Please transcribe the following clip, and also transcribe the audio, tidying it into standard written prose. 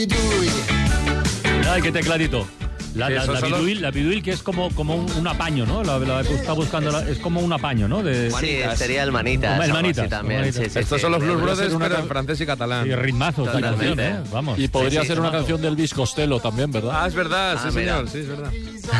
Ay, qué tecladito. La biduil, que es como un apaño, ¿no? La que está buscando, es como un apaño, ¿no? Sí, sería el Manitas. El Manitas también. Sí, estos son los Blues Brothers, pero en francés y catalán. Y ritmazos la canción, ¿eh? Vamos. Y podría ser una canción del Elvis Costello también, ¿verdad? Es verdad, sí, señor, sí, es verdad.